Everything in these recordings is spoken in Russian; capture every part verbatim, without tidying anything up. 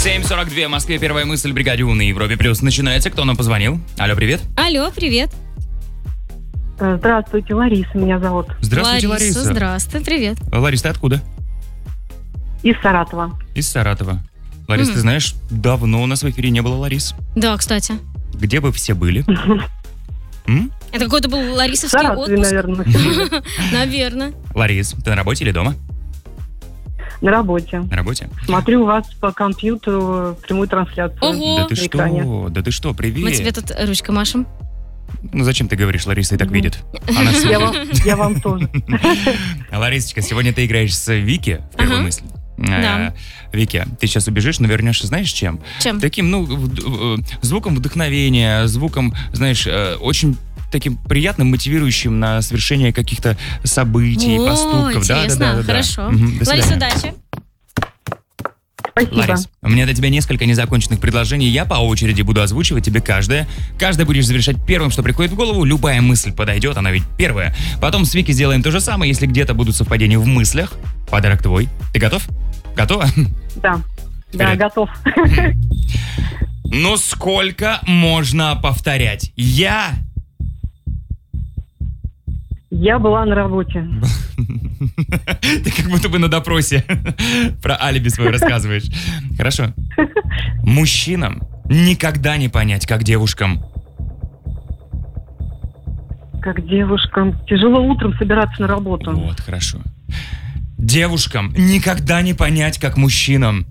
семь сорок два в Москве. Первая мысль бригаде У на Европе Плюс начинается. Кто нам позвонил? Алло, привет. Алло, привет. Здравствуйте, Лариса меня зовут. Здравствуйте, Лариса. Лариса, здравствуй, привет. Лариса, ты откуда? Из Саратова. Из Саратова. Ларис, Мгм. ты знаешь, давно у нас в эфире не было Ларис. Да, кстати. Где вы все были? М? Это какой-то был В ларисовский Саратове, отпуск? наверное. Наверное. Ларис, ты на работе или дома? На работе. На работе? Смотрю у вас по компьютеру прямую трансляцию. Ого. Да ты на что? экране. Да ты что, привет. Мы тебе тут ручкой машем. Ну зачем ты говоришь, Лариса и так Мгм. видит? Она ж Я слышит. вам, я вам тоже. Ларисочка, сегодня ты играешь с Вики в первую Ага. мысль. Да. Э, Вики, ты сейчас убежишь, но вернешься, знаешь, чем? Чем? Таким, ну, в- в- звуком вдохновения, звуком, знаешь, э, очень таким приятным, мотивирующим на совершение каких-то событий, О, поступков. Да, да, интересно. да, да, да. Хорошо. Мгм, до Лариса, свидания. удачи. Спасибо. Ларис, у меня для тебя несколько незаконченных предложений. Я по очереди буду озвучивать тебе каждое. Каждое будешь завершать первым, что приходит в голову. Любая мысль подойдет, она ведь первая. Потом с Вики сделаем то же самое. Если где-то будут совпадения в мыслях, подарок твой. Ты готов? Готова? Да. Да, Вперед. готов. Ну сколько можно повторять? Я... Я была на работе. Ты как будто бы на допросе про алиби свое рассказываешь. Хорошо. Мужчинам никогда не понять, как девушкам. Как девушкам. Тяжело утром собираться на работу. Вот, хорошо. Девушкам никогда не понять, как мужчинам.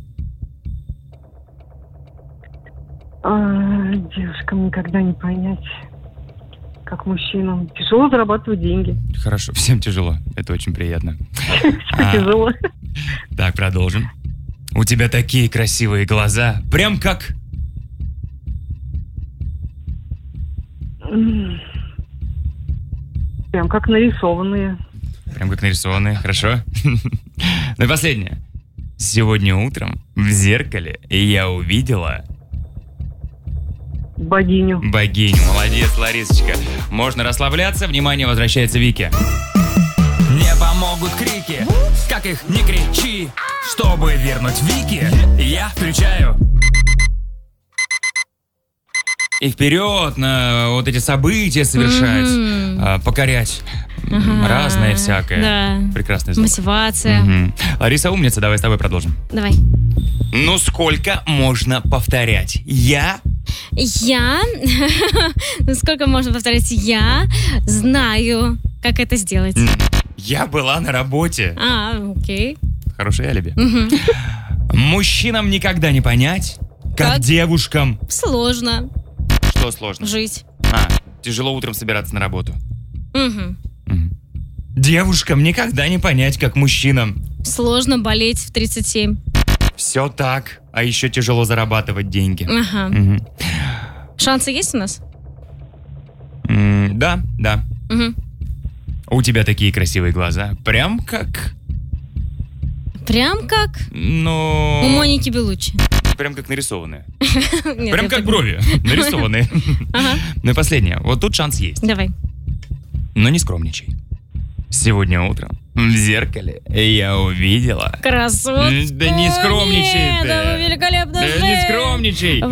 А, девушкам никогда не понять, как мужчинам. Тяжело зарабатывать деньги. Хорошо, всем тяжело. Это очень приятно. А, Тяжело. Так, продолжим. У тебя такие красивые глаза. Прям как... М. Прям как нарисованные. Прям как нарисованные. Хорошо. Ну и последнее. Сегодня утром в зеркале я увидела... Богиню. Богиню. Молодец, Ларисочка. Можно расслабляться. Внимание, возвращается Вики. Не помогут крики, как их не кричи. Чтобы вернуть Вики, я включаю. И вперед на вот эти события совершать, Мгм. а, покорять м, Ага. разное всякое. Да. Прекрасный звук. Мотивация. Мгм. Лариса умница, давай с тобой продолжим. Давай. Ну сколько можно повторять? Я... Я... Сколько можно повторять? Я знаю, как это сделать. Я была на работе. А, окей. Хорошее алиби. Мгм. Мужчинам никогда не понять, как, Как? девушкам. Сложно Что сложно? жить. А, тяжело утром собираться на работу. Мгм. Мгм. Девушкам никогда не понять, как мужчинам. Сложно болеть в тридцать семь. Все так, а еще тяжело зарабатывать деньги. Ага. Мгм. Шансы есть у нас? М, Да, да. Мгм. У тебя такие красивые глаза. Прям как... Прям как Ну... у Моники Белуччи. Прям как нарисованные. Нет, Прям я как так- брови нарисованные. Ага. Ну и последнее. Вот тут шанс есть. Давай. Но не скромничай. Сегодня утром в зеркале я увидела... Красотка. Да не скромничай Нет, ты. да вы великолепно Да не скромничай.